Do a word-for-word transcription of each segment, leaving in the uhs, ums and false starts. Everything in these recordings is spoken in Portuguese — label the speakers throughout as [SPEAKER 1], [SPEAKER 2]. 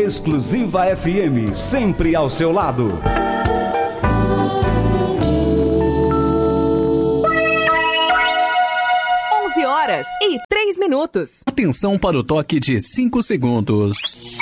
[SPEAKER 1] Exclusiva F M, sempre ao seu lado.
[SPEAKER 2] onze horas e três minutos.
[SPEAKER 3] Atenção para o toque de cinco segundos.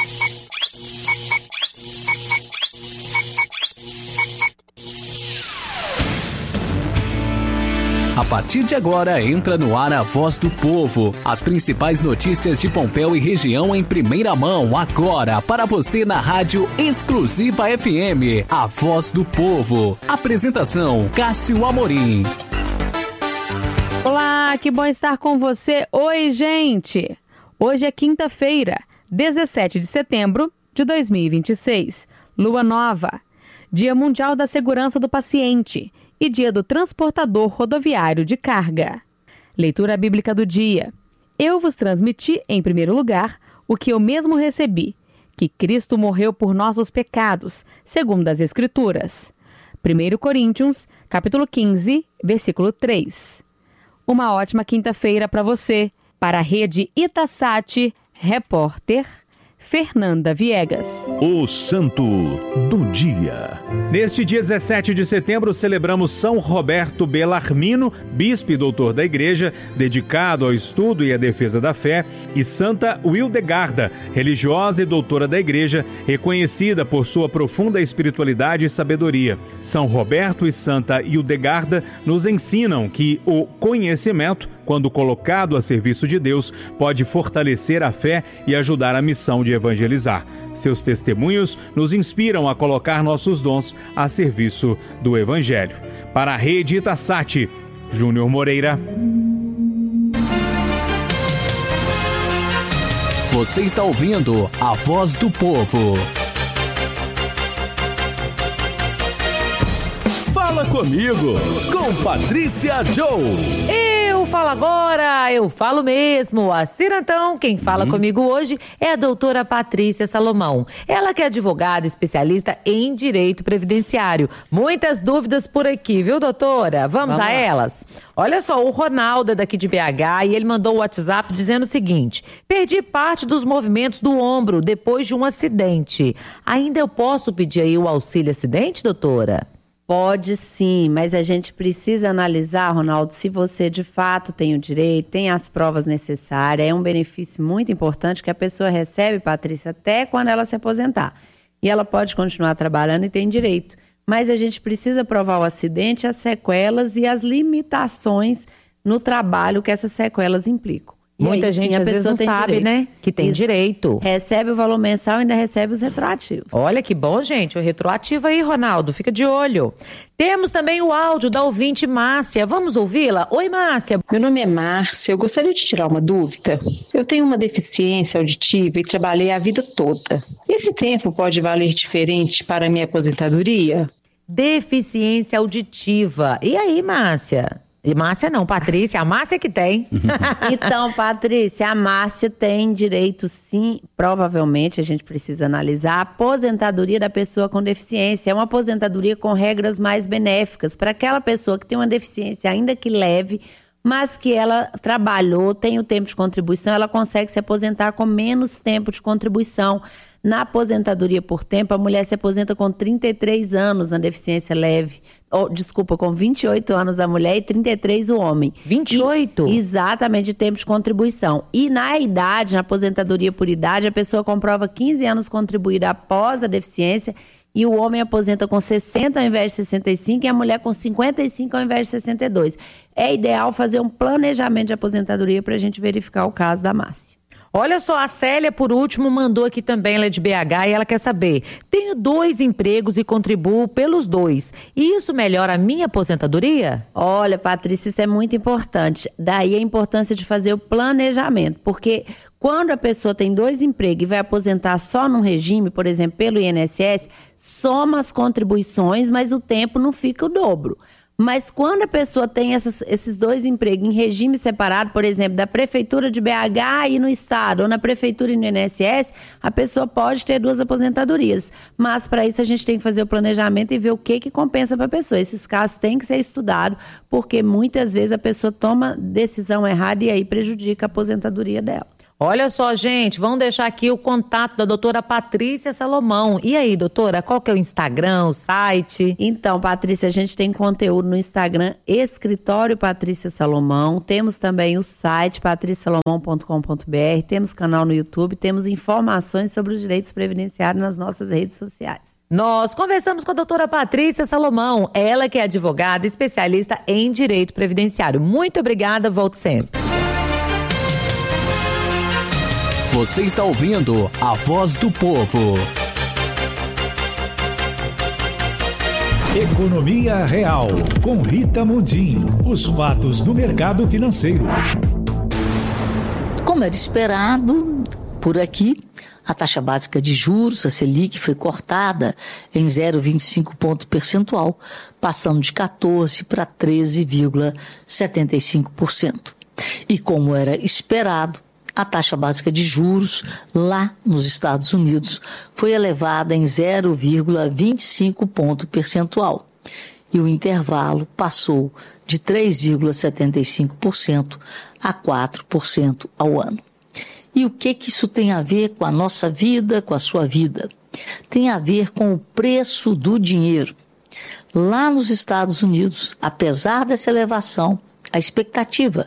[SPEAKER 3] A partir de agora, entra no ar a Voz do Povo. As principais notícias de Pompéu e região em primeira mão, agora, para você na Rádio Exclusiva F M. A Voz do Povo. Apresentação, Cássio Amorim.
[SPEAKER 4] Olá, que bom estar com você. Oi, gente! Hoje é quinta-feira, dezessete de setembro de dois mil e vinte e seis. Lua nova. Dia Mundial da Segurança do Paciente e Dia do Transportador Rodoviário de Carga. Leitura bíblica do dia. Eu vos transmiti, em primeiro lugar, o que eu mesmo recebi, que Cristo morreu por nossos pecados, segundo as Escrituras. primeira Coríntios, capítulo quinze, versículo três. Uma ótima quinta-feira para você. Para a Rede Itasat, repórter Fernanda Viegas.
[SPEAKER 5] O Santo do Dia. Neste dia dezessete de setembro, celebramos São Roberto Bellarmino, bispo e doutor da Igreja, dedicado ao estudo e à defesa da fé, e Santa Wildegarda, religiosa e doutora da Igreja, reconhecida por sua profunda espiritualidade e sabedoria. São Roberto e Santa Wildegarda nos ensinam que o conhecimento, quando colocado a serviço de Deus, pode fortalecer a fé e ajudar a missão de evangelizar. Seus testemunhos nos inspiram a colocar nossos dons a serviço do Evangelho. Para a Rede Itasat, Júnior Moreira.
[SPEAKER 3] Você está ouvindo a Voz do Povo.
[SPEAKER 1] Fala comigo, com Patrícia Joe.
[SPEAKER 6] Eu falo agora, eu falo mesmo. Assim então, quem fala hum. comigo hoje é a doutora Patrícia Salomão. Ela que é advogada especialista em direito previdenciário. Muitas dúvidas por aqui, viu, doutora? Vamos, Vamos a lá. elas? Olha só, o Ronaldo é daqui de B H e ele mandou o WhatsApp dizendo o seguinte: perdi parte dos movimentos do ombro depois de um acidente. Ainda eu posso pedir aí o auxílio acidente, doutora?
[SPEAKER 7] Pode sim, mas a gente precisa analisar, Ronaldo, se você de fato tem o direito, tem as provas necessárias. É um benefício muito importante que a pessoa recebe, Patrícia, até quando ela se aposentar. E ela pode continuar trabalhando e tem direito. Mas a gente precisa provar o acidente, as sequelas e as limitações no trabalho que essas sequelas implicam. E
[SPEAKER 6] Muita
[SPEAKER 7] aí,
[SPEAKER 6] gente
[SPEAKER 7] sim, a
[SPEAKER 6] às vezes não sabe,
[SPEAKER 7] direito.
[SPEAKER 6] né? Que tem
[SPEAKER 7] Isso.
[SPEAKER 6] direito.
[SPEAKER 7] Recebe o valor mensal e ainda recebe os retroativos.
[SPEAKER 6] Olha que bom, gente. O retroativo aí, Ronaldo. Fica de olho. Temos também o áudio da ouvinte Márcia. Vamos ouvi-la? Oi, Márcia.
[SPEAKER 8] Meu nome é Márcia. Eu gostaria de tirar uma dúvida. Eu tenho uma deficiência auditiva e trabalhei a vida toda. Esse tempo pode valer diferente para a minha aposentadoria?
[SPEAKER 6] Deficiência auditiva. E aí, Márcia? E Márcia não, Patrícia, a Márcia que tem.
[SPEAKER 7] Então, Patrícia, a Márcia tem direito sim, provavelmente, a gente precisa analisar, a aposentadoria da pessoa com deficiência. É uma aposentadoria com regras mais benéficas para aquela pessoa que tem uma deficiência, ainda que leve, mas que ela trabalhou, tem o tempo de contribuição, ela consegue se aposentar com menos tempo de contribuição. Na aposentadoria por tempo, a mulher se aposenta com trinta e três anos na deficiência leve. Oh, desculpa, com vinte e oito anos a mulher e trinta e três o homem.
[SPEAKER 6] vinte e oito?
[SPEAKER 7] E, exatamente, de tempo de contribuição. E na idade, na aposentadoria por idade, a pessoa comprova quinze anos contribuída após a deficiência e o homem aposenta com sessenta ao invés de sessenta e cinco e a mulher com cinquenta e cinco ao invés de sessenta e dois. É ideal fazer um planejamento de aposentadoria para a gente verificar o caso da Márcia.
[SPEAKER 6] Olha só, a Célia, por último, mandou aqui também, ela é de B H, e ela quer saber: tenho dois empregos e contribuo pelos dois. E isso melhora a minha aposentadoria?
[SPEAKER 7] Olha, Patrícia, isso é muito importante. Daí a importância de fazer o planejamento, porque quando a pessoa tem dois empregos e vai aposentar só num regime, por exemplo, pelo I N S S, soma as contribuições, mas o tempo não fica o dobro. Mas quando a pessoa tem essas, esses dois empregos em regime separado, por exemplo, da Prefeitura de B H e no Estado, ou na Prefeitura e no I N S S, a pessoa pode ter duas aposentadorias. Mas para isso a gente tem que fazer o planejamento e ver o que, que compensa para a pessoa. Esses casos têm que ser estudados, porque muitas vezes a pessoa toma decisão errada e aí prejudica a aposentadoria dela.
[SPEAKER 6] Olha só, gente, vamos deixar aqui o contato da doutora Patrícia Salomão. E aí, doutora, qual que é o Instagram, o site?
[SPEAKER 7] Então, Patrícia, a gente tem conteúdo no Instagram, Escritório Patrícia Salomão. Temos também o site patricia salomão ponto com ponto b r. Temos canal no YouTube, temos informações sobre os direitos previdenciários nas nossas redes sociais.
[SPEAKER 6] Nós conversamos com a doutora Patrícia Salomão, ela que é advogada especialista em direito previdenciário. Muito obrigada, volte sempre.
[SPEAKER 3] Você está ouvindo a Voz do Povo.
[SPEAKER 1] Economia Real, com Rita Mundim. Os fatos do mercado financeiro.
[SPEAKER 9] Como era esperado, por aqui, a taxa básica de juros, a Selic, foi cortada em zero vírgula vinte e cinco ponto percentual, passando de quatorze por cento para treze vírgula setenta e cinco por cento. E como era esperado, a taxa básica de juros lá nos Estados Unidos foi elevada em zero vírgula vinte e cinco ponto percentual e o intervalo passou de três vírgula setenta e cinco por cento a quatro por cento ao ano. E o que que isso tem a ver com a nossa vida, com a sua vida? Tem a ver com o preço do dinheiro. Lá nos Estados Unidos, apesar dessa elevação, a expectativa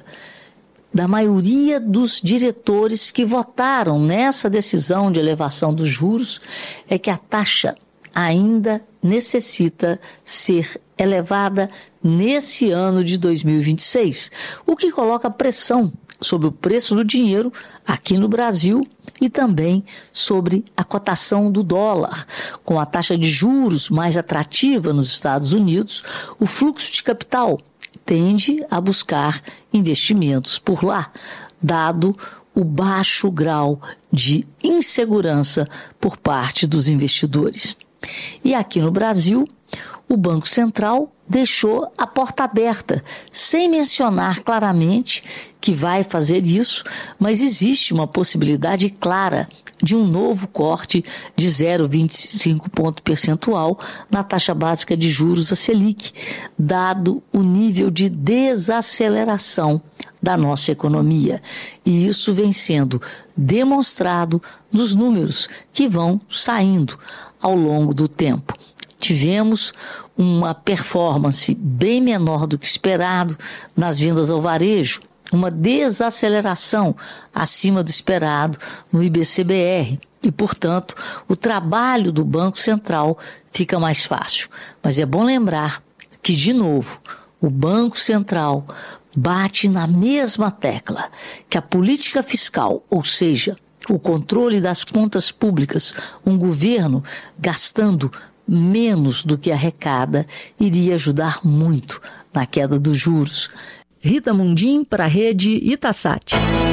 [SPEAKER 9] da maioria dos diretores que votaram nessa decisão de elevação dos juros é que a taxa ainda necessita ser elevada nesse ano de dois mil e vinte e seis, o que coloca pressão sobre o preço do dinheiro aqui no Brasil e também sobre a cotação do dólar. Com a taxa de juros mais atrativa nos Estados Unidos, o fluxo de capital tende a buscar investimentos por lá, dado o baixo grau de insegurança por parte dos investidores. E aqui no Brasil, o Banco Central deixou a porta aberta, sem mencionar claramente que vai fazer isso, mas existe uma possibilidade clara de um novo corte de zero vírgula vinte e cinco ponto percentual na taxa básica de juros, a Selic, dado o nível de desaceleração da nossa economia. E isso vem sendo demonstrado nos números que vão saindo ao longo do tempo. Tivemos uma performance bem menor do que esperado nas vendas ao varejo, uma desaceleração acima do esperado no I B C B R e, portanto, o trabalho do Banco Central fica mais fácil. Mas é bom lembrar que, de novo, o Banco Central bate na mesma tecla que a política fiscal, ou seja, o controle das contas públicas, um governo gastando menos do que arrecada, iria ajudar muito na queda dos juros.
[SPEAKER 10] Rita Mundim para a Rede Itasat.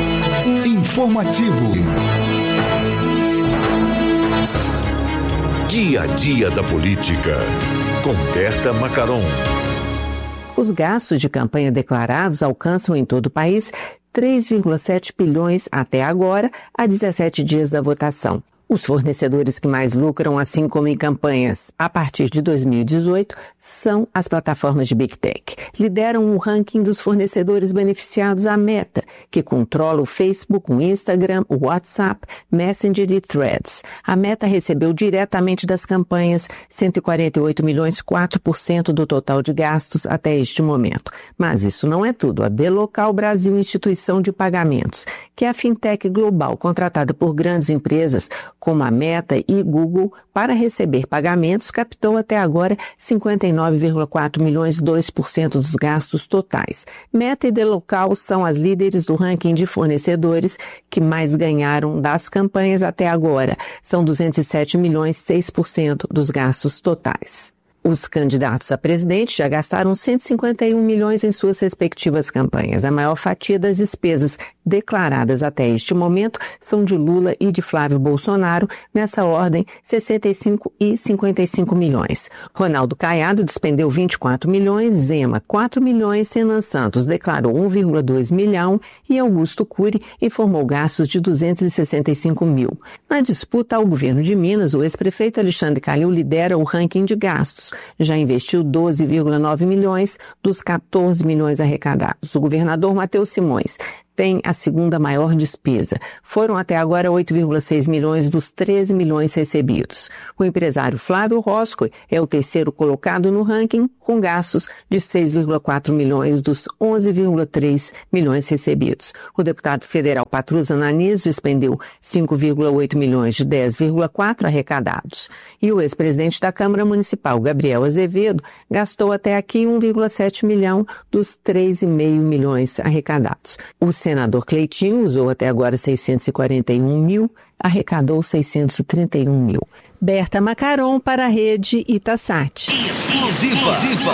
[SPEAKER 1] Informativo.
[SPEAKER 11] Dia a dia da política, com Berta Macaron.
[SPEAKER 12] Os gastos de campanha declarados alcançam em todo o país três vírgula sete bilhões até agora, a dezessete dias da votação. Os fornecedores que mais lucram, assim como em campanhas a partir de dois mil e dezoito, são as plataformas de Big Tech. Lideram o ranking dos fornecedores beneficiados a Meta, que controla o Facebook, o Instagram, o WhatsApp, Messenger e Threads. A Meta recebeu diretamente das campanhas cento e quarenta e oito milhões, quatro por cento do total de gastos até este momento. Mas isso não é tudo. A Dlocal Brasil, instituição de pagamentos, que é a fintech global contratada por grandes empresas como a Meta e Google, para receber pagamentos, captou até agora cinquenta e nove vírgula quatro milhões, dois por cento dos gastos totais. Meta e Dlocal são as líderes do ranking de fornecedores que mais ganharam das campanhas até agora. São duzentos e sete milhões, seis por cento dos gastos totais. Os candidatos a presidente já gastaram cento e cinquenta e um milhões em suas respectivas campanhas. A maior fatia das despesas declaradas até este momento são de Lula e de Flávio Bolsonaro, nessa ordem, sessenta e cinco e cinquenta e cinco milhões. Ronaldo Caiado despendeu vinte e quatro milhões, Zema quatro milhões, Renan Santos declarou um vírgula dois milhão e Augusto Cury informou gastos de duzentos e sessenta e cinco mil. Na disputa ao governo de Minas, o ex-prefeito Alexandre Calil lidera o ranking de gastos. Já investiu doze vírgula nove milhões dos quatorze milhões arrecadados. O governador Matheus Simões tem a segunda maior despesa. Foram até agora oito vírgula seis milhões dos treze milhões recebidos. O empresário Flávio Roscoe é o terceiro colocado no ranking, com gastos de seis vírgula quatro milhões dos onze vírgula três milhões recebidos. O deputado federal Patrus Ananias despendeu cinco vírgula oito milhões de dez vírgula quatro arrecadados. E o ex-presidente da Câmara Municipal, Gabriel Azevedo, gastou até aqui um vírgula sete milhão dos três vírgula cinco milhões arrecadados. O senador Cleitinho usou até agora seiscentos e quarenta e um mil, arrecadou seiscentos e trinta e um mil.
[SPEAKER 10] Berta Macaron para a Rede Itasat.
[SPEAKER 13] Exclusiva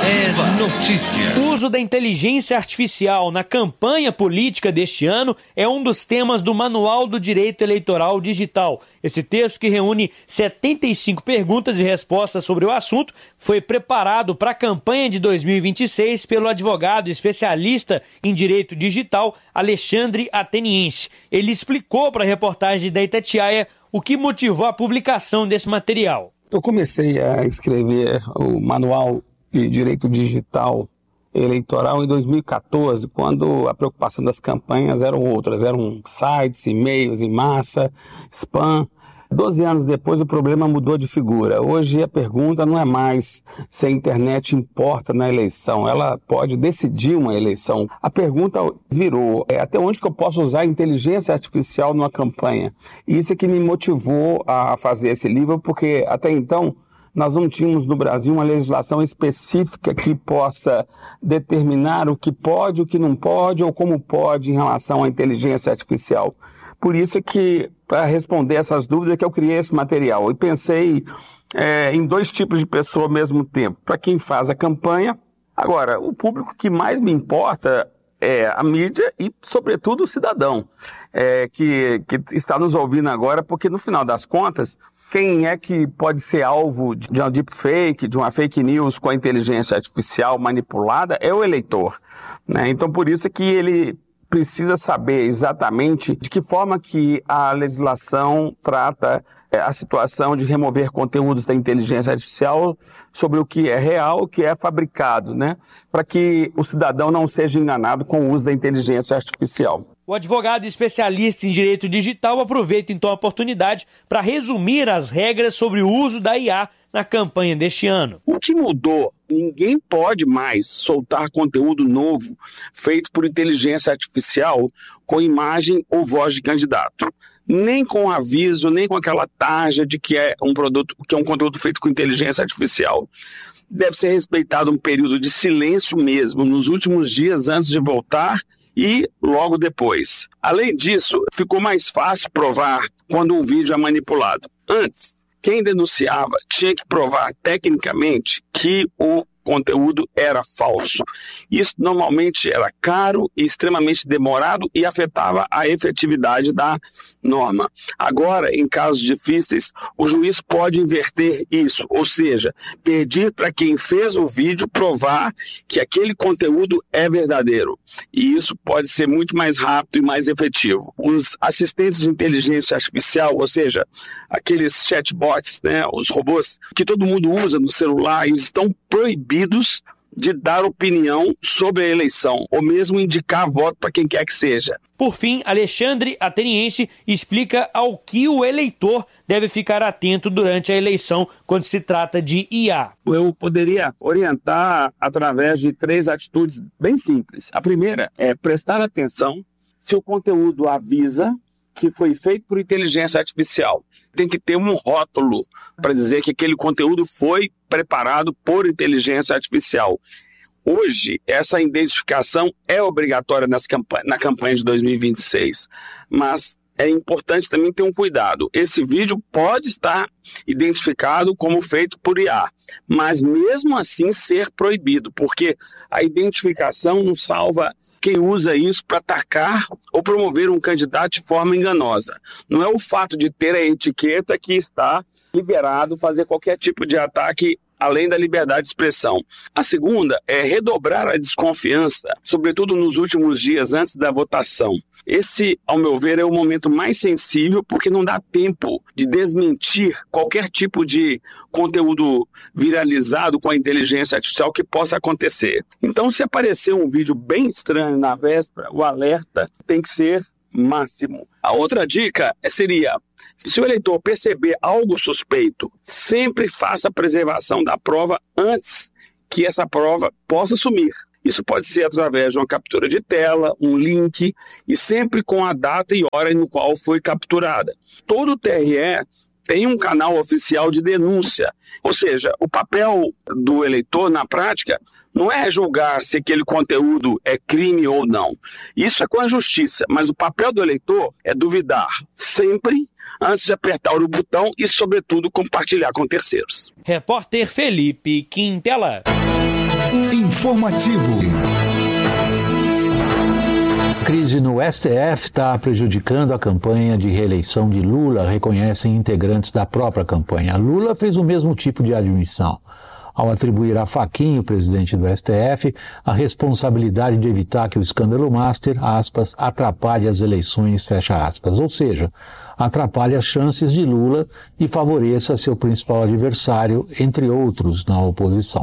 [SPEAKER 13] é notícia.
[SPEAKER 14] O uso da inteligência artificial na campanha política deste ano é um dos temas do Manual do Direito Eleitoral Digital. Esse texto, que reúne setenta e cinco perguntas e respostas sobre o assunto, foi preparado para a campanha de dois mil e vinte e seis pelo advogado especialista em direito digital Alexandre Ateniense. Ele explicou para a reportagem da Itatiaia o que motivou a publicação desse material.
[SPEAKER 15] Eu comecei a escrever o Manual de Direito Digital Eleitoral em dois mil e quatorze, quando a preocupação das campanhas eram outras, eram sites, e-mails em massa, spam. Doze anos depois o problema mudou de figura. Hoje a pergunta não é mais se a internet importa na eleição, ela pode decidir uma eleição. A pergunta virou, é, até onde que eu posso usar a inteligência artificial numa campanha? Isso é que me motivou a fazer esse livro, porque até então nós não tínhamos no Brasil uma legislação específica que possa determinar o que pode, o que não pode ou como pode em relação à inteligência artificial. Por isso que, para responder essas dúvidas, que eu criei esse material. E pensei é, em dois tipos de pessoa ao mesmo tempo. Para quem faz a campanha. Agora, o público que mais me importa é a mídia e, sobretudo, o cidadão é, que, que está nos ouvindo agora, porque, no final das contas, quem é que pode ser alvo de uma deepfake, de uma fake news com a inteligência artificial manipulada é o eleitor, né? Então, por isso que ele precisa saber exatamente de que forma que a legislação trata a situação de remover conteúdos da inteligência artificial sobre o que é real, o que é fabricado, né? Para que o cidadão não seja enganado com o uso da inteligência artificial.
[SPEAKER 14] O advogado especialista em direito digital aproveita então a oportunidade para resumir as regras sobre o uso da I A na campanha deste ano.
[SPEAKER 15] O que mudou? Ninguém pode mais soltar conteúdo novo feito por inteligência artificial com imagem ou voz de candidato. Nem com aviso, nem com aquela tarja de que é um produto, que é um conteúdo feito com inteligência artificial. Deve ser respeitado um período de silêncio mesmo nos últimos dias antes de votar e logo depois. Além disso, ficou mais fácil provar quando um vídeo é manipulado. Antes, quem denunciava tinha que provar tecnicamente que o conteúdo era falso. Isso normalmente era caro e extremamente demorado e afetava a efetividade da norma. Agora, em casos difíceis, o juiz pode inverter isso, ou seja, pedir para quem fez o vídeo provar que aquele conteúdo é verdadeiro. E isso pode ser muito mais rápido e mais efetivo. Os assistentes de inteligência artificial, ou seja, aqueles chatbots, né, os robôs que todo mundo usa no celular, eles estão proibidos de dar opinião sobre a eleição, ou mesmo indicar voto para quem quer que seja.
[SPEAKER 14] Por fim, Alexandre Ateniense explica ao que o eleitor deve ficar atento durante a eleição quando se trata de I A.
[SPEAKER 15] Eu poderia orientar através de três atitudes bem simples. A primeira é prestar atenção se o conteúdo avisa que foi feito por inteligência artificial. Tem que ter um rótulo para dizer que aquele conteúdo foi preparado por inteligência artificial. Hoje, essa identificação é obrigatória nas campanha, na campanha de dois mil e vinte e seis, mas é importante também ter um cuidado. Esse vídeo pode estar identificado como feito por I A, mas mesmo assim ser proibido, porque a identificação não salva quem usa isso para atacar ou promover um candidato de forma enganosa. Não é o fato de ter a etiqueta que está liberado fazer qualquer tipo de ataque além da liberdade de expressão. A segunda é redobrar a desconfiança, sobretudo nos últimos dias antes da votação. Esse, ao meu ver, é o momento mais sensível, porque não dá tempo de desmentir qualquer tipo de conteúdo viralizado com a inteligência artificial que possa acontecer. Então, se aparecer um vídeo bem estranho na véspera, o alerta tem que ser máximo. A outra dica seria: se o eleitor perceber algo suspeito, sempre faça a preservação da prova antes que essa prova possa sumir. Isso pode ser através de uma captura de tela, um link, e sempre com a data e hora no qual foi capturada. Todo o T R E tem um canal oficial de denúncia, ou seja, o papel do eleitor na prática não é julgar se aquele conteúdo é crime ou não. Isso é com a justiça, mas o papel do eleitor é duvidar sempre antes de apertar o botão e, sobretudo, compartilhar com terceiros.
[SPEAKER 14] Repórter Felipe Quintela.
[SPEAKER 16] Informativo. A crise no S T F está prejudicando a campanha de reeleição de Lula, reconhecem integrantes da própria campanha. Lula fez o mesmo tipo de admissão, ao atribuir a Fachin, o presidente do S T F, a responsabilidade de evitar que o escândalo Master, aspas, atrapalhe as eleições, fecha aspas. Ou seja, atrapalhe as chances de Lula e favoreça seu principal adversário, entre outros, na oposição.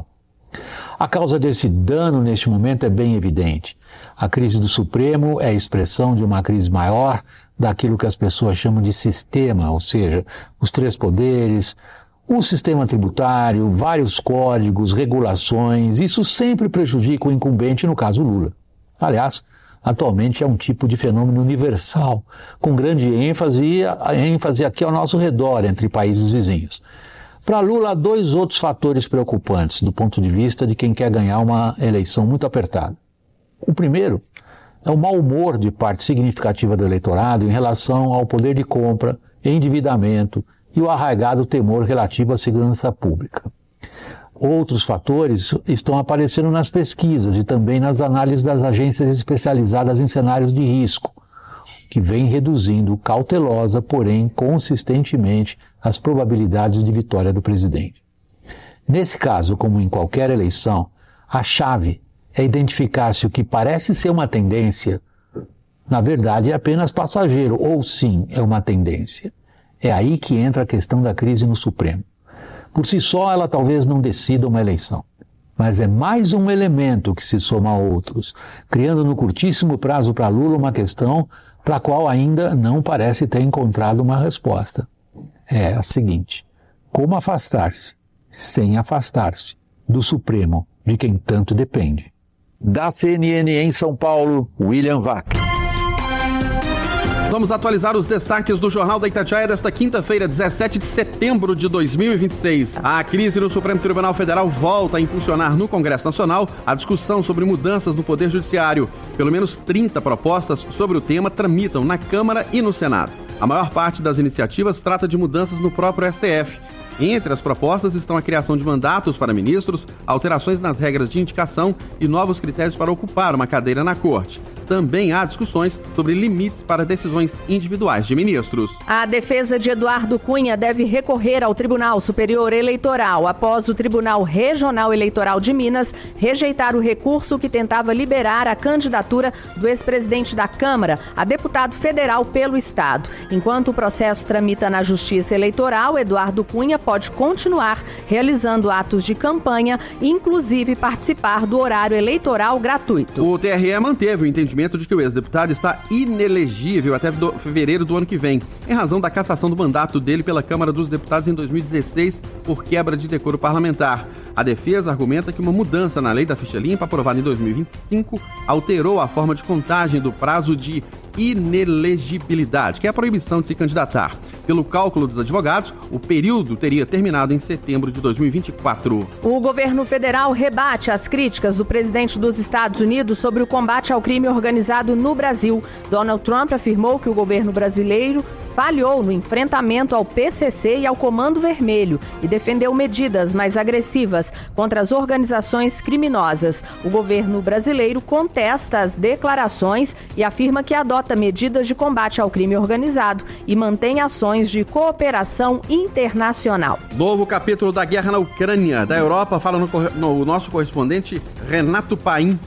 [SPEAKER 16] A causa desse dano neste momento é bem evidente. A crise do Supremo é a expressão de uma crise maior daquilo que as pessoas chamam de sistema, ou seja, os três poderes, o sistema tributário, vários códigos, regulações. Isso sempre prejudica o incumbente, no caso Lula. Aliás, atualmente é um tipo de fenômeno universal, com grande ênfase, ênfase aqui ao nosso redor, entre países vizinhos. Para Lula, há dois outros fatores preocupantes do ponto de vista de quem quer ganhar uma eleição muito apertada. O primeiro é o mau humor de parte significativa do eleitorado em relação ao poder de compra, endividamento e o arraigado temor relativo à segurança pública. Outros fatores estão aparecendo nas pesquisas e também nas análises das agências especializadas em cenários de risco, que vem reduzindo cautelosa, porém consistentemente, as probabilidades de vitória do presidente. Nesse caso, como em qualquer eleição, a chave é identificar se o que parece ser uma tendência, na verdade é apenas passageiro, ou sim é uma tendência. É aí que entra a questão da crise no Supremo. Por si só, ela talvez não decida uma eleição, mas é mais um elemento que se soma a outros, criando no curtíssimo prazo para Lula uma questão para a qual ainda não parece ter encontrado uma resposta. É a seguinte: como afastar-se, sem afastar-se, do Supremo, de quem tanto depende? Da C N N em São Paulo, William Vac.
[SPEAKER 17] Vamos atualizar os destaques do Jornal da Itatiaia desta quinta-feira, dezessete de setembro de dois mil e vinte e seis. A crise no Supremo Tribunal Federal volta a impulsionar no Congresso Nacional a discussão sobre mudanças no Poder Judiciário. Pelo menos trinta propostas sobre o tema tramitam na Câmara e no Senado. A maior parte das iniciativas trata de mudanças no próprio S T F. Entre as propostas estão a criação de mandatos para ministros, alterações nas regras de indicação e novos critérios para ocupar uma cadeira na Corte. Também há discussões sobre limites para decisões individuais de ministros.
[SPEAKER 4] A defesa de Eduardo Cunha deve recorrer ao Tribunal Superior Eleitoral após o Tribunal Regional Eleitoral de Minas rejeitar o recurso que tentava liberar a candidatura do ex-presidente da Câmara a deputado federal pelo Estado. Enquanto o processo tramita na Justiça Eleitoral, Eduardo Cunha pode continuar realizando atos de campanha, inclusive participar do horário eleitoral gratuito.
[SPEAKER 17] O T R E manteve o entendimento de que o ex-deputado está inelegível até do fevereiro do ano que vem, em razão da cassação do mandato dele pela Câmara dos Deputados em dois mil e dezesseis por quebra de decoro parlamentar. A defesa argumenta que uma mudança na lei da ficha limpa, aprovada em dois mil e vinte e cinco, alterou a forma de contagem do prazo de inelegibilidade, que é a proibição de se candidatar. Pelo cálculo dos advogados, o período teria terminado em setembro de dois mil e vinte e quatro.
[SPEAKER 4] O governo federal rebate as críticas do presidente dos Estados Unidos sobre o combate ao crime organizado no Brasil. Donald Trump afirmou que o governo brasileiro falhou no enfrentamento ao P C C e ao Comando Vermelho e defendeu medidas mais agressivas contra as organizações criminosas. O governo brasileiro contesta as declarações e afirma que adota medidas de combate ao crime organizado e mantém ações
[SPEAKER 18] questões de cooperação internacional.
[SPEAKER 17] Novo capítulo da guerra na Ucrânia, da Europa, fala no, no nosso correspondente Renato Paim.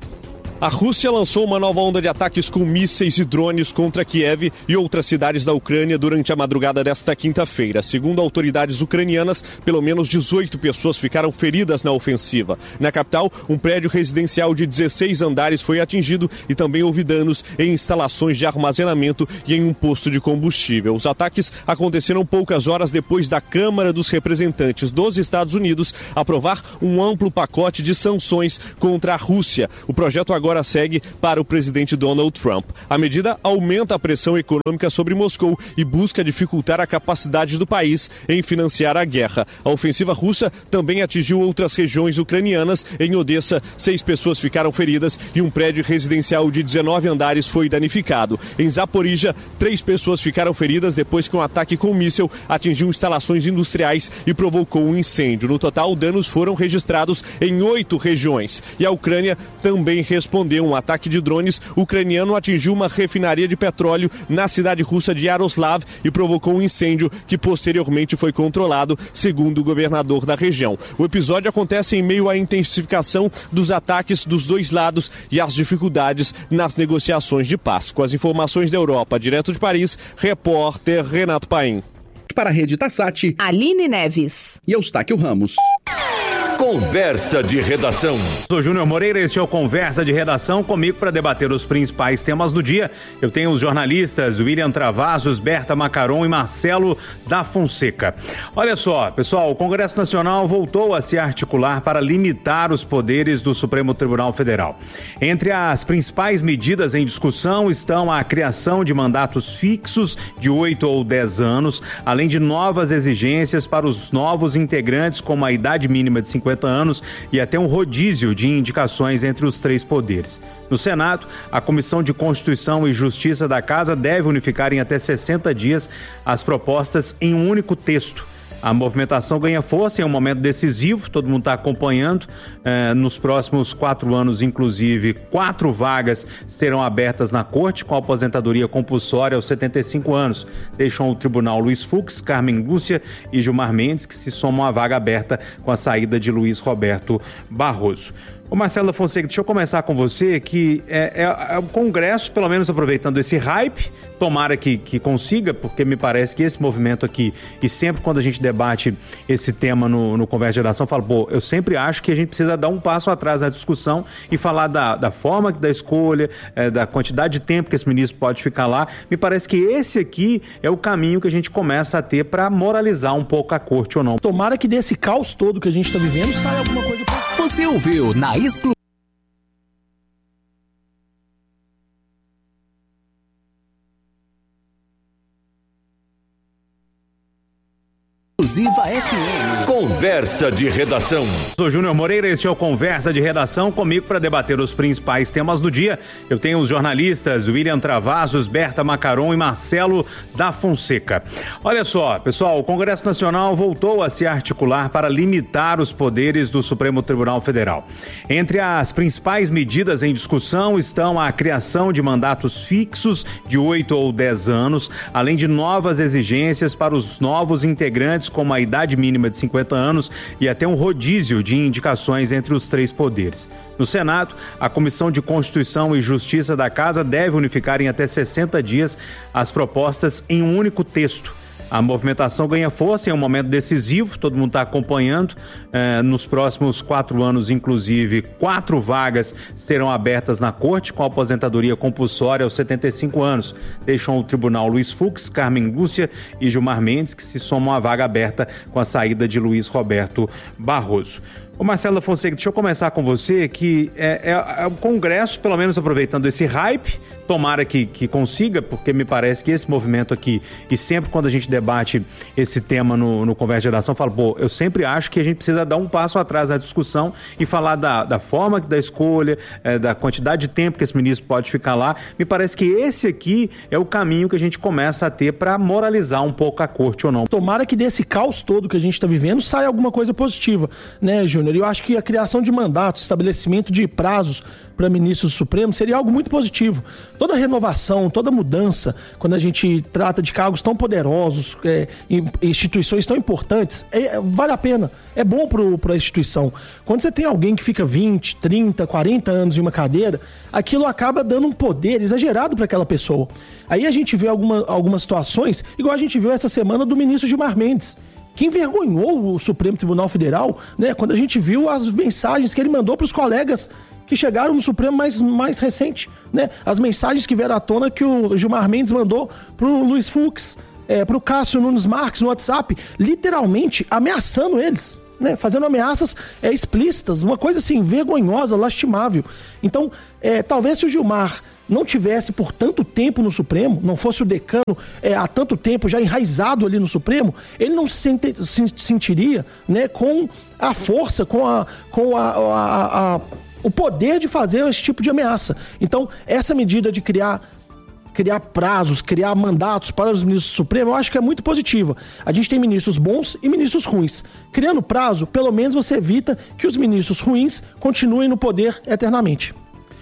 [SPEAKER 19] A Rússia lançou uma nova onda de ataques com mísseis e drones contra Kiev e outras cidades da Ucrânia durante a madrugada desta quinta-feira. Segundo autoridades ucranianas, pelo menos dezoito pessoas ficaram feridas na ofensiva. Na capital, um prédio residencial de dezesseis andares foi atingido e também houve danos em instalações de armazenamento e em um posto de combustível. Os ataques aconteceram poucas horas depois da Câmara dos Representantes dos Estados Unidos aprovar um amplo pacote de sanções contra a Rússia. O projeto agora segue para o presidente Donald Trump. A medida aumenta a pressão econômica sobre Moscou e busca dificultar a capacidade do país em financiar a guerra. A ofensiva russa também atingiu outras regiões ucranianas. Em Odessa, seis pessoas ficaram feridas e um prédio residencial de dezenove andares foi danificado. Em Zaporizhia, três pessoas ficaram feridas depois que um ataque com míssil atingiu instalações industriais e provocou um incêndio. No total, danos foram registrados em oito regiões. E a Ucrânia também respondeu. Um ataque de drones ucraniano atingiu uma refinaria de petróleo na cidade russa de Yaroslav e provocou um incêndio que posteriormente foi controlado, segundo o governador da região. O episódio acontece em meio à intensificação dos ataques dos dois lados e às dificuldades nas negociações de paz. Com as informações da Europa, direto de Paris, repórter Renato Paim.
[SPEAKER 17] Para a Rede Tassati,
[SPEAKER 2] Aline Neves
[SPEAKER 17] e Eustáquio Ramos.
[SPEAKER 11] Conversa de redação.
[SPEAKER 5] Sou Júnior Moreira, este é o Conversa de Redação, comigo para debater os principais temas do dia. Eu tenho os jornalistas William Travassos, Berta Macaron e Marcelo da Fonseca. Olha só, pessoal, o Congresso Nacional voltou a se articular para limitar os poderes do Supremo Tribunal Federal. Entre as principais medidas em discussão estão a criação de mandatos fixos de oito ou dez anos, além de novas exigências para os novos integrantes, como a idade mínima de cinquenta anos e até um rodízio de indicações entre os três poderes. No Senado, a Comissão de Constituição e Justiça da Casa deve unificar em até sessenta dias as propostas em um único texto. A movimentação ganha força em um momento decisivo, todo mundo está acompanhando. Eh, nos próximos quatro anos, inclusive, quatro vagas serão abertas na Corte com aposentadoria compulsória aos setenta e cinco anos. Deixam o tribunal Luiz Fux, Carmen Lúcia e Gilmar Mendes, que se somam à vaga aberta com a saída de Luiz Roberto Barroso. Ô Marcelo Fonseca, deixa eu começar com você, que é, é, é o Congresso, pelo menos aproveitando esse hype, tomara que, que consiga, porque me parece que esse movimento aqui, e sempre quando a gente debate esse tema no, no Conversa de Redação, eu falo, pô, eu sempre acho que a gente precisa dar um passo atrás na discussão e falar da, da forma da escolha, é, da quantidade de tempo que esse ministro pode ficar lá. Me parece que esse aqui é o caminho que a gente começa a ter para moralizar um pouco a corte ou não.
[SPEAKER 20] Tomara que desse caos todo que a gente está vivendo saia alguma coisa...
[SPEAKER 3] Você ouviu na exclusiva F M.
[SPEAKER 11] Conversa de redação.
[SPEAKER 5] Sou Júnior Moreira, este é o Conversa de Redação, comigo para debater os principais temas do dia. Eu tenho os jornalistas William Travassos, Berta Macaron e Marcelo da Fonseca. Olha só, pessoal, o Congresso Nacional voltou a se articular para limitar os poderes do Supremo Tribunal Federal. Entre as principais medidas em discussão estão a criação de mandatos fixos de oito ou dez anos, além de novas exigências para os novos integrantes, como a idade mínima de cinquenta anos e até um rodízio de indicações entre os três poderes. No Senado, a Comissão de Constituição e Justiça da Casa deve unificar em até sessenta dias as propostas em um único texto. A movimentação ganha força em um momento decisivo, todo mundo está acompanhando. Eh, nos próximos quatro anos, inclusive, quatro vagas serão abertas na Corte com aposentadoria compulsória aos setenta e cinco anos. Deixam o tribunal Luiz Fux, Carmen Lúcia e Gilmar Mendes, que se somam à vaga aberta com a saída de Luiz Roberto Barroso. Ô Marcelo Fonseca, deixa eu começar com você, que é, é, é o Congresso, pelo menos aproveitando esse hype, tomara que, que consiga, porque me parece que esse movimento aqui, e sempre quando a gente debate esse tema no, no Conversa de Redação, eu falo, pô, eu sempre acho que a gente precisa dar um passo atrás na discussão e falar da, da forma da escolha, é, da quantidade de tempo que esse ministro pode ficar lá. Me parece que esse aqui é o caminho que a gente começa a ter para moralizar um pouco a corte ou não.
[SPEAKER 20] Tomara que desse caos todo que a gente está vivendo saia alguma coisa positiva, né, Júnior? Eu acho que a criação de mandatos, estabelecimento de prazos para ministros do Supremo seria algo muito positivo. toda renovação, toda mudança, quando a gente trata de cargos tão poderosos, é, instituições tão importantes, é, vale a pena, é bom para a instituição. Quando você tem alguém que fica vinte, trinta, quarenta anos em uma cadeira, aquilo acaba dando um poder exagerado para aquela pessoa. Aí a gente vê alguma, algumas situações, igual a gente viu essa semana do ministro Gilmar Mendes, que envergonhou o Supremo Tribunal Federal, né, quando a gente viu as mensagens que ele mandou para os colegas que chegaram no Supremo mais, mais recente, né? As mensagens que vieram à tona que o Gilmar Mendes mandou para o Luiz Fux, é, para o Cássio Nunes Marques no WhatsApp, literalmente ameaçando eles, né? Fazendo ameaças é, explícitas, uma coisa assim, vergonhosa, lastimável. Então, é, talvez se o Gilmar não tivesse por tanto tempo no Supremo, não fosse o decano é, há tanto tempo já enraizado ali no Supremo, ele não se, sente, se sentiria, né, com a força, com, a, com a, a, a, o poder de fazer esse tipo de ameaça. Então, essa medida de criar, criar prazos, criar mandatos para os ministros do Supremo, eu acho que é muito positiva. A gente tem ministros bons e ministros ruins. Criando prazo, pelo menos você evita que os ministros ruins continuem no poder eternamente.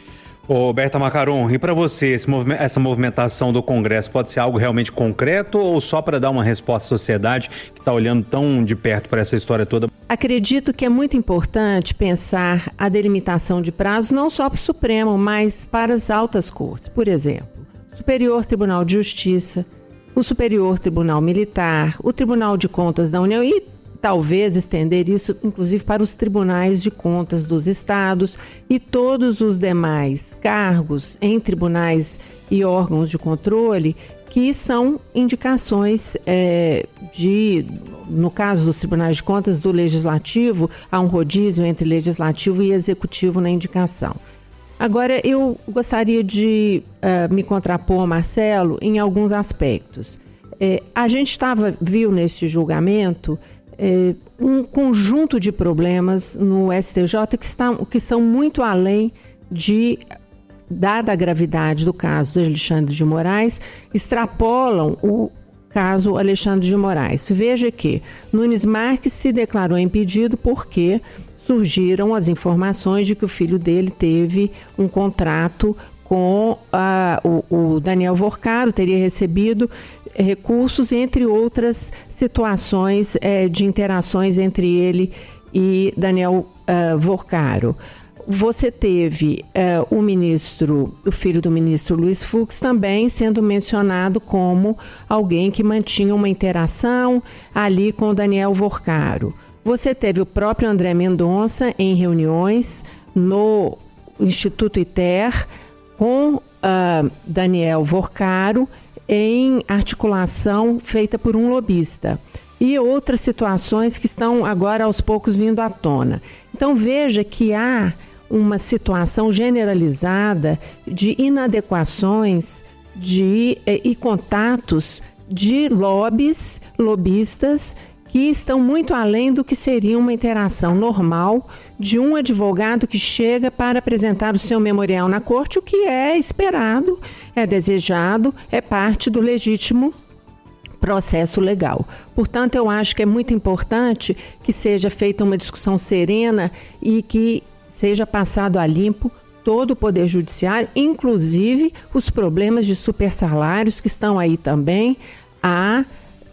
[SPEAKER 5] Ô, Berta Macaron, e para você, esse movime- essa movimentação do Congresso pode ser algo realmente concreto ou só para dar uma resposta à sociedade que está olhando tão de perto para essa história toda?
[SPEAKER 10] Acredito que é muito importante pensar a delimitação de prazos não só para o Supremo, mas para as altas cortes. Por exemplo, o Superior Tribunal de Justiça, o Superior Tribunal Militar, o Tribunal de Contas da União e talvez estender isso, inclusive, para os tribunais de contas dos estados e todos os demais cargos em tribunais e órgãos de controle que são indicações é, de, no caso dos tribunais de contas do legislativo, há um rodízio entre legislativo e executivo na indicação. Agora, eu gostaria de uh, me contrapor, Marcelo, em alguns aspectos. É, a gente estava, viu neste julgamento, É, um conjunto de problemas no S T J que, está, que estão muito além de, dada a gravidade do caso do Alexandre de Moraes, extrapolam o caso Alexandre de Moraes. Veja que Nunes Marques se declarou impedido porque surgiram as informações de que o filho dele teve um contrato com a, o, o Daniel Vorcaro, teria recebido recursos, entre outras situações é, de interações entre ele e Daniel uh, Vorcaro. Você teve uh, o ministro, o filho do ministro Luiz Fux, também sendo mencionado como alguém que mantinha uma interação ali com o Daniel Vorcaro. Você teve o próprio André Mendonça em reuniões no Instituto ITER com uh, Daniel Vorcaro, em articulação feita por um lobista. E outras situações que estão agora aos poucos vindo à tona. Então veja que há uma situação generalizada de inadequações de, eh, e contatos de lobbies, lobistas, que estão muito além do que seria uma interação normal de um advogado que chega para apresentar o seu memorial na corte, o que é esperado, é desejado, é parte do legítimo processo legal. Portanto, eu acho que é muito importante que seja feita uma discussão serena e que seja passado a limpo todo o Poder Judiciário, inclusive os problemas de supersalários que estão aí também a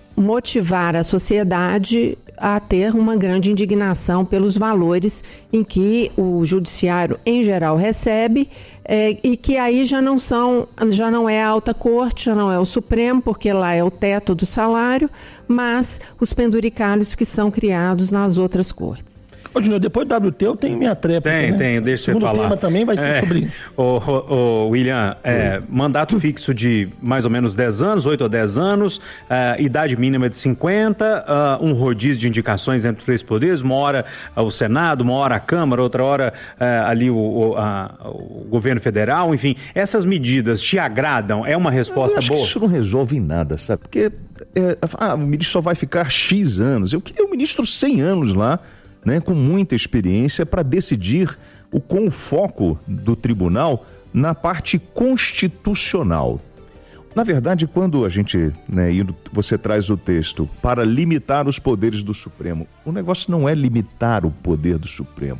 [SPEAKER 10] motivar a sociedade a ter uma grande indignação pelos valores em que o judiciário em geral recebe é, e que aí já não são, já não é a alta corte, já não é o Supremo, porque lá é o teto do salário, mas os penduricalhos que são criados nas outras cortes.
[SPEAKER 20] Ô, Júnior, depois do W T eu tenho minha tréplica,
[SPEAKER 5] Tem,
[SPEAKER 20] né?
[SPEAKER 5] tem, deixa você falar.
[SPEAKER 20] O segundo tema também vai ser
[SPEAKER 5] é, sobre... Ô, ô, ô, William, é, mandato fixo de mais ou menos dez anos, oito ou dez anos, uh, idade mínima de cinquenta, uh, um rodízio de indicações entre os três poderes, uma hora uh, o Senado, uma hora a Câmara, outra hora uh, ali o, o, a, o governo federal, enfim, essas medidas te agradam? É uma resposta
[SPEAKER 21] eu acho
[SPEAKER 5] boa?
[SPEAKER 21] Que isso não resolve em nada, sabe? Porque é, ah, o ministro só vai ficar X anos. Eu queria o ministro cem anos lá, né, com muita experiência para decidir o, com o foco do tribunal na parte constitucional. Na verdade, quando a gente, né, você traz o texto para limitar os poderes do Supremo, o negócio não é limitar o poder do Supremo,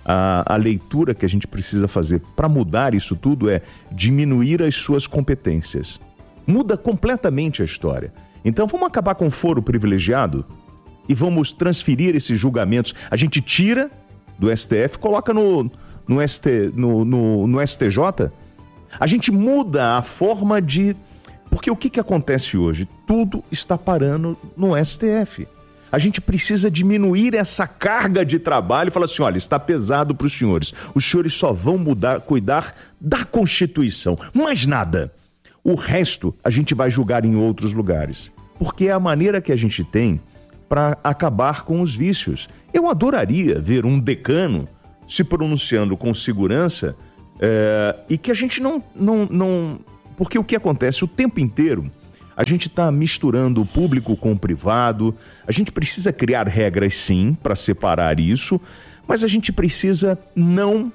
[SPEAKER 21] a, a leitura que a gente precisa fazer para mudar isso tudo é diminuir as suas competências. Muda completamente a história. Então vamos acabar com o foro privilegiado e vamos transferir esses julgamentos. A gente tira do S T F, coloca no, no, S T, no, no, no S T J. A gente muda a forma de... Porque o que, que acontece hoje? Tudo está parando no S T F. A gente precisa diminuir essa carga de trabalho e falar assim, olha, está pesado para os senhores. Os senhores só vão mudar, cuidar da Constituição, mais nada. O resto a gente vai julgar em outros lugares. Porque é a maneira que a gente tem para acabar com os vícios. Eu adoraria ver um decano se pronunciando com segurança é, e que a gente não, não, não... Porque o que acontece o tempo inteiro, a gente está misturando o público com o privado, a gente precisa criar regras sim para separar isso, mas a gente precisa não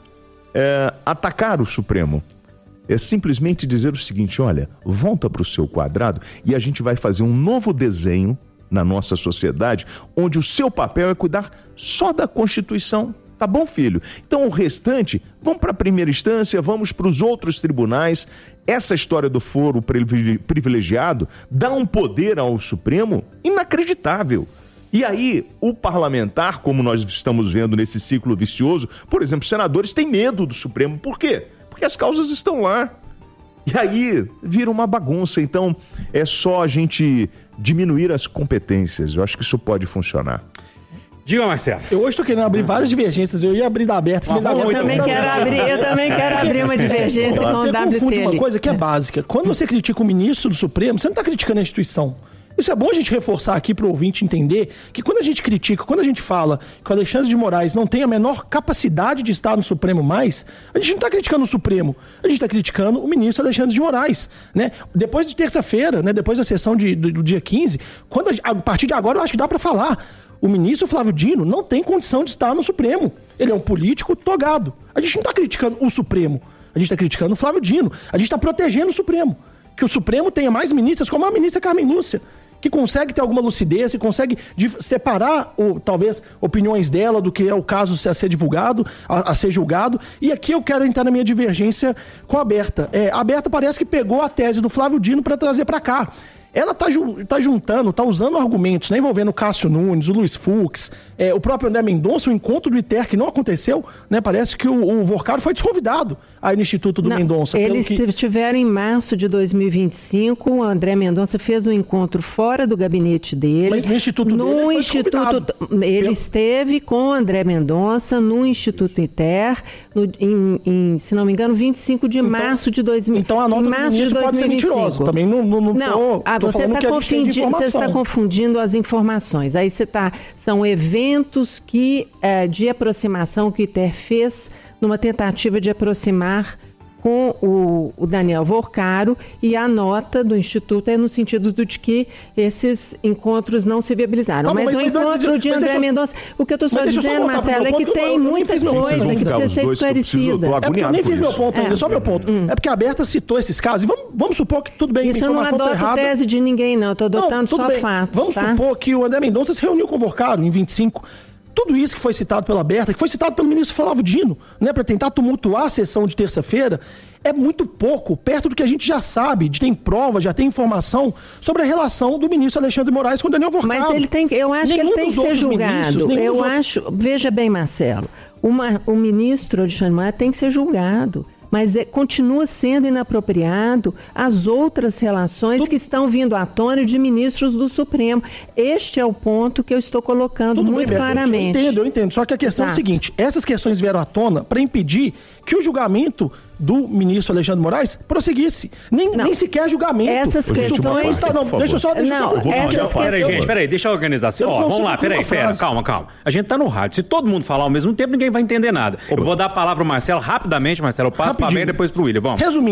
[SPEAKER 21] é, atacar o Supremo. É simplesmente dizer o seguinte, olha, volta para o seu quadrado e a gente vai fazer um novo desenho na nossa sociedade, onde o seu papel é cuidar só da Constituição. Tá bom, filho? Então o restante, vamos para a primeira instância, vamos para os outros tribunais. Essa história do foro privilegiado dá um poder ao Supremo inacreditável. E aí, o parlamentar, como nós estamos vendo nesse ciclo vicioso, por exemplo, senadores têm medo do Supremo. Por quê? Porque as causas estão lá. E aí, vira uma bagunça. Então, é só a gente diminuir as competências. Eu acho que isso pode funcionar.
[SPEAKER 5] Diga, Marcelo.
[SPEAKER 20] Eu hoje estou querendo abrir várias divergências. Eu ia abrir da aberta. Mas
[SPEAKER 10] eu, também quero abrir, eu também quero abrir uma divergência com o W T L.
[SPEAKER 20] Uma coisa que é básica. Quando você critica o ministro do Supremo, você não está criticando a instituição. Isso é bom a gente reforçar aqui para o ouvinte entender que quando a gente critica, quando a gente fala que o Alexandre de Moraes não tem a menor capacidade de estar no Supremo mais, a gente não está criticando o Supremo, a gente está criticando o ministro Alexandre de Moraes. Né? Depois de terça-feira, né, depois da sessão de, do, do dia quinze, quando a, a partir de agora eu acho que dá para falar. O ministro Flávio Dino não tem condição de estar no Supremo. Ele é um político togado. A gente não está criticando o Supremo, a gente está criticando o Flávio Dino. A gente está protegendo o Supremo. Que o Supremo tenha mais ministras como a ministra Carmen Lúcia, que consegue ter alguma lucidez e consegue separar, ou, talvez, opiniões dela do que é o caso a ser divulgado, a, a ser julgado. E aqui eu quero entrar na minha divergência com a Berta. É, a Berta parece que pegou a tese do Flávio Dino para trazer para cá. Ela está tá juntando, está usando argumentos, né, envolvendo o Cássio Nunes, o Luiz Fux, é, o próprio André Mendonça, o encontro do I T E R que não aconteceu, né? Parece que o, o Vorcaro foi desconvidado aí no Instituto do não, Mendonça.
[SPEAKER 10] Eles
[SPEAKER 20] que...
[SPEAKER 10] estiveram em março de dois mil e vinte e cinco, o André Mendonça fez um encontro fora do gabinete dele.
[SPEAKER 20] Mas no Instituto
[SPEAKER 10] no
[SPEAKER 20] dele ele
[SPEAKER 10] Instituto, Ele pelo... esteve com o André Mendonça no Instituto I T E R, no, em, em, se não me engano, vinte e cinco de março de dois mil e vinte e cinco.
[SPEAKER 20] Então a nota do ministro pode ser mentirosa. Também não, não, não,
[SPEAKER 10] não
[SPEAKER 20] tô,
[SPEAKER 10] ah,
[SPEAKER 20] tô
[SPEAKER 10] você está confundindo, você está confundindo as informações. Aí você tá, são eventos que, é, de aproximação que o I T E R fez numa tentativa de aproximar com o, o Daniel Vorcaro, e a nota do Instituto é no sentido de que esses encontros não se viabilizaram. Tá, mas, mas o mas, encontro mas, de André Mendonça, o que eu estou só dizendo, Marcelo, é que tem muita coisa que precisa ser esclarecida.
[SPEAKER 20] É porque eu nem fiz meu ponto ainda, é. só meu ponto. Hum. É porque a Berta citou esses casos, e vamos, vamos supor que tudo bem,
[SPEAKER 10] isso eu não adoto tá tese de ninguém, não, estou adotando não, só bem. fatos.
[SPEAKER 20] Vamos
[SPEAKER 10] tá?
[SPEAKER 20] supor que o André Mendonça se reuniu com o Vorcaro em vinte e cinco. Tudo isso que foi citado pela Berta, que foi citado pelo ministro Flávio Dino, né, para tentar tumultuar a sessão de terça-feira, é muito pouco, perto do que a gente já sabe, de tem prova, já tem informação sobre a relação do ministro Alexandre de Moraes com o Daniel Vorcaro.
[SPEAKER 10] Mas ele tem, eu acho nenhum que ele tem que ser julgado. Eu outros... acho, veja bem, Marcelo, uma, o ministro Alexandre de Moraes tem que ser julgado. Mas é, continua sendo inapropriado as outras relações Tudo... que estão vindo à tona de ministros do Supremo. Este é o ponto que eu estou colocando Tudo muito bem, claramente.
[SPEAKER 20] Eu entendo, eu entendo. Só que a questão Exato. é a seguinte, essas questões vieram à tona para impedir que o julgamento do ministro Alexandre de Moraes prosseguisse. Nem, nem sequer julgamento.
[SPEAKER 10] Essas questões...
[SPEAKER 20] Tá, não, deixa eu só... Deixa
[SPEAKER 10] não,
[SPEAKER 20] eu
[SPEAKER 10] essas questões...
[SPEAKER 5] Peraí, gente, peraí, deixa eu organizar. Assim. Ó, vamos lá, peraí, pera, calma, calma. A gente tá no rádio. Se todo mundo falar ao mesmo tempo, ninguém vai entender nada. Opa. Eu vou dar a palavra ao Marcelo rapidamente, Marcelo. Eu passo para a depois pro William. Vamos.
[SPEAKER 20] Resumindo,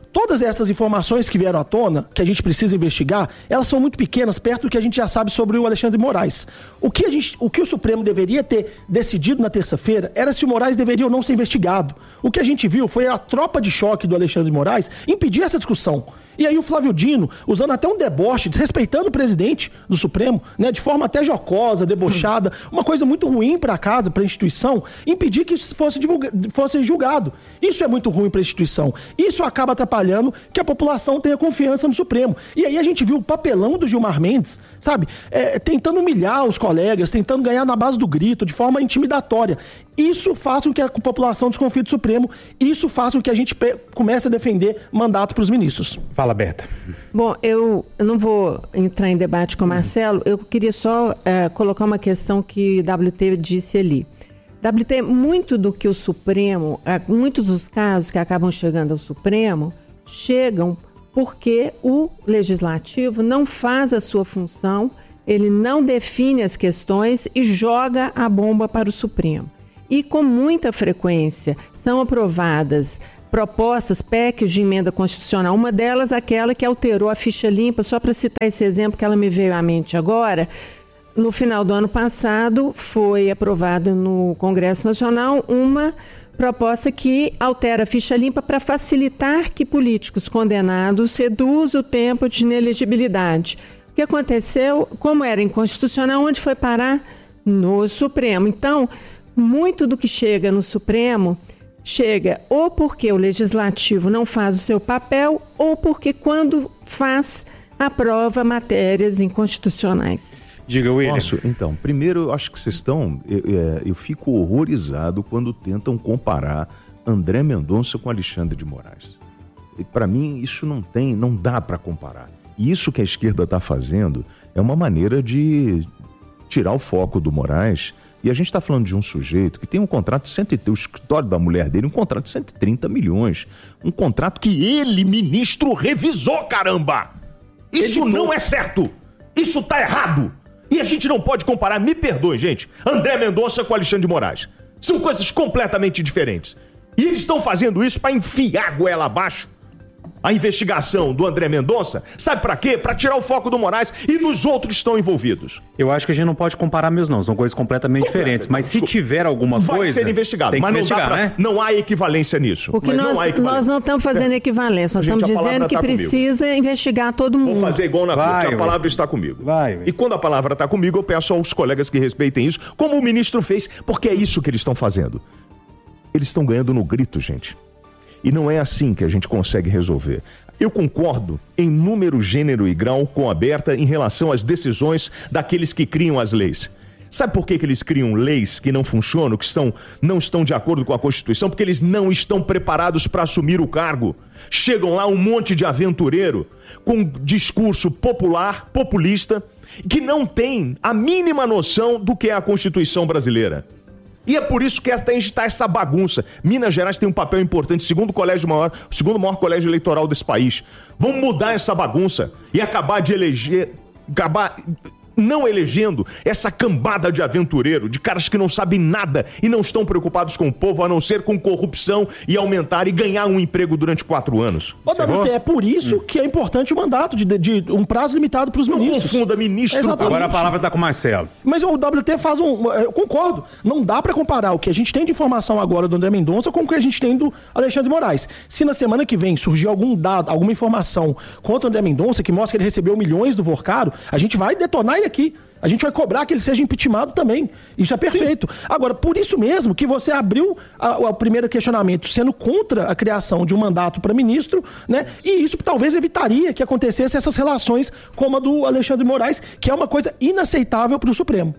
[SPEAKER 20] Todas essas informações que vieram à tona, que a gente precisa investigar, elas são muito pequenas, perto do que a gente já sabe sobre o Alexandre de Moraes. O que, a gente, o que o Supremo deveria ter decidido na terça-feira era se o Moraes deveria ou não ser investigado. O que a gente viu foi a tropa de choque do Alexandre de Moraes impedir essa discussão. E aí o Flávio Dino, usando até um deboche, desrespeitando o presidente do Supremo, né, de forma até jocosa, debochada, uma coisa muito ruim para a casa, para a instituição, impedir que isso fosse, divulga- fosse julgado. Isso é muito ruim para a instituição. Isso acaba atrapalhando que a população tenha confiança no Supremo. E aí a gente viu o papelão do Gilmar Mendes, sabe, é, tentando humilhar os colegas, tentando ganhar na base do grito, de forma intimidatória. Isso faz com que a população desconfie do Supremo, isso faz com que a gente pe- comece a defender mandato para os ministros.
[SPEAKER 5] Fala, Berta.
[SPEAKER 10] Bom, eu não vou entrar em debate com o Marcelo, eu queria só uh, colocar uma questão que W T disse ali. W T, muito do que o Supremo, uh, muitos dos casos que acabam chegando ao Supremo, chegam porque o Legislativo não faz a sua função, ele não define as questões e joga a bomba para o Supremo. E com muita frequência são aprovadas propostas, P E Cs de emenda constitucional. Uma delas, aquela que alterou a ficha limpa, só para citar esse exemplo que ela me veio à mente agora. No final do ano passado, foi aprovada no Congresso Nacional uma proposta que altera a ficha limpa para facilitar que políticos condenados reduzam o tempo de inelegibilidade. O que aconteceu, como era inconstitucional, onde foi parar? No Supremo. Então, muito do que chega no Supremo chega ou porque o Legislativo não faz o seu papel ou porque, quando faz, aprova matérias inconstitucionais.
[SPEAKER 5] Diga, William.
[SPEAKER 21] Posso? Então, primeiro, eu acho que vocês estão... Eu, eu, eu fico horrorizado quando tentam comparar André Mendonça com Alexandre de Moraes. Para mim, isso não tem, não dá para comparar. E isso que a esquerda está fazendo é uma maneira de tirar o foco do Moraes. E a gente está falando de um sujeito que tem um contrato de cento e trinta, o escritório da mulher dele, um contrato de cento e trinta milhões. Um contrato que ele, ministro, revisou, caramba! Isso ele não pô... é certo! Isso tá errado! E a gente não pode comparar, me perdoe, gente, André Mendonça com Alexandre de Moraes. São coisas completamente diferentes. E eles estão fazendo isso para enfiar a goela abaixo a investigação do André Mendonça, sabe pra quê? Pra tirar o foco do Moraes e dos outros que estão envolvidos.
[SPEAKER 5] Eu acho que a gente não pode comparar mesmo, não. São coisas completamente Completa, diferentes. Mas se tiver alguma
[SPEAKER 21] vai
[SPEAKER 5] coisa...
[SPEAKER 21] Vai ser investigado.
[SPEAKER 5] Tem que
[SPEAKER 21] mas
[SPEAKER 5] investigar,
[SPEAKER 21] não dá pra,
[SPEAKER 5] né?
[SPEAKER 21] Não há equivalência nisso.
[SPEAKER 10] Porque
[SPEAKER 21] mas
[SPEAKER 10] nós
[SPEAKER 21] não, há equivalência.
[SPEAKER 10] nós não estamos fazendo equivalência. Nós
[SPEAKER 21] Gente,
[SPEAKER 10] estamos dizendo que
[SPEAKER 21] tá
[SPEAKER 10] precisa comigo. investigar todo mundo.
[SPEAKER 21] Vou fazer igual na
[SPEAKER 5] vai,
[SPEAKER 21] corte. A palavra
[SPEAKER 5] vai.
[SPEAKER 21] está comigo.
[SPEAKER 5] Vai,
[SPEAKER 21] e quando a palavra está comigo, eu peço aos colegas que respeitem isso, como o ministro fez, porque é isso que eles estão fazendo. Eles estão ganhando no grito, gente. E não é assim que a gente consegue resolver. Eu concordo em número, gênero e grau com a Berta em relação às decisões daqueles que criam as leis. Sabe por que, que eles criam leis que não funcionam, que estão, não estão de acordo com a Constituição? Porque eles não estão preparados para assumir o cargo. Chegam lá um monte de aventureiro com discurso popular, populista, que não tem a mínima noção do que é a Constituição brasileira. E é por isso que esta está essa bagunça. Minas Gerais tem um papel importante, segundo o colégio maior, o segundo maior colégio eleitoral desse país. Vamos mudar essa bagunça e acabar de eleger, acabar não elegendo essa cambada de aventureiro, de caras que não sabem nada e não estão preocupados com o povo, a não ser com corrupção e aumentar e ganhar um emprego durante quatro anos.
[SPEAKER 20] Ô, W T, é por isso hum. que é importante o mandato de, de, de um prazo limitado para os ministros.
[SPEAKER 21] Não confunda ministro.
[SPEAKER 20] Exatamente.
[SPEAKER 5] Agora a palavra está com o Marcelo.
[SPEAKER 20] Mas o W T faz um... Eu concordo. Não dá para comparar o que a gente tem de informação agora do André Mendonça com o que a gente tem do Alexandre de Moraes. Se na semana que vem surgir algum dado, alguma informação contra o André Mendonça que mostra que ele recebeu milhões do Vorcaro, a gente vai detonar ele aqui. A gente vai cobrar que ele seja impeachmentado também. Isso é perfeito. Agora, por isso mesmo que você abriu o primeiro questionamento sendo contra a criação de um mandato para ministro, né? E isso talvez evitaria que acontecesse essas relações como a do Alexandre de Moraes, que é uma coisa inaceitável para o Supremo.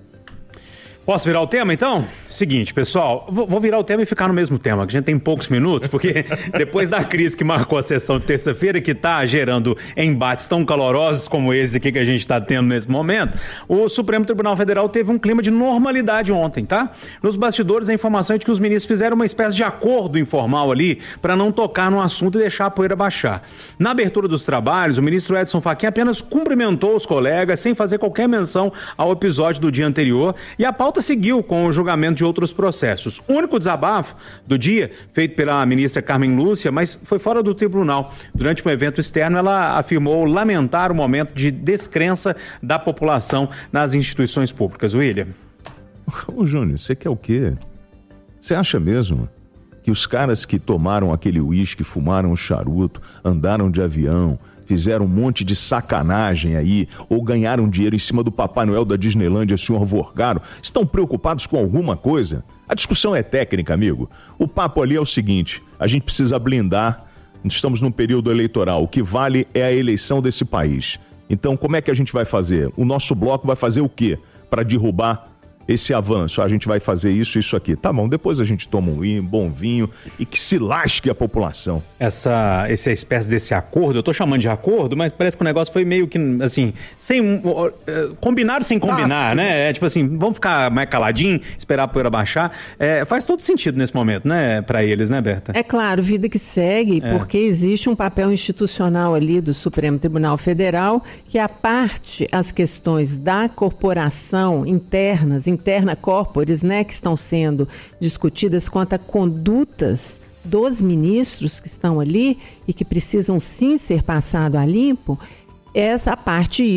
[SPEAKER 5] Posso virar o tema, então? Seguinte, pessoal, vou virar o tema e ficar no mesmo tema, que a gente tem poucos minutos, porque depois da crise que marcou a sessão de terça-feira, que está gerando embates tão calorosos como esse aqui que a gente está tendo nesse momento, o Supremo Tribunal Federal teve um clima de normalidade ontem, tá? Nos bastidores, a informação é de que os ministros fizeram uma espécie de acordo informal ali para não tocar no assunto e deixar a poeira baixar. Na abertura dos trabalhos, o ministro Edson Fachin apenas cumprimentou os colegas sem fazer qualquer menção ao episódio do dia anterior, e a pauta pauta seguiu com o julgamento de outros processos. O único desabafo do dia, feito pela ministra Carmen Lúcia, mas foi fora do tribunal. Durante um evento externo, ela afirmou lamentar o momento de descrença da população nas instituições públicas. William.
[SPEAKER 21] Ô, Júnior, você quer o quê? Você acha mesmo que os caras que tomaram aquele uísque, fumaram o charuto, andaram de avião, fizeram um monte de sacanagem aí, ou ganharam dinheiro em cima do Papai Noel da Disneylândia, senhor Vorgaro, estão preocupados com alguma coisa? A discussão é técnica, amigo. O papo ali é o seguinte, a gente precisa blindar, estamos num período eleitoral, o que vale é a eleição desse país. Então, como é que a gente vai fazer? O nosso bloco vai fazer o quê para derrubar esse avanço? A gente vai fazer isso e isso aqui. Tá bom, depois a gente toma um vinho, bom vinho e que se lasque a população.
[SPEAKER 5] Essa, essa espécie desse acordo, eu tô chamando de acordo, mas parece que o negócio foi meio que, assim, sem uh, combinado sem combinar, Nossa. né? É, tipo assim, vamos ficar mais caladinho, esperar a poeira baixar. É, faz todo sentido nesse momento, né, para eles, né, Berta?
[SPEAKER 10] É claro, vida que segue, é. porque existe um papel institucional ali do Supremo Tribunal Federal que a parte as questões da corporação internas, interna corporis, né, que estão sendo discutidas quanto a condutas dos ministros que estão ali e que precisam sim ser passado a limpo, essa parte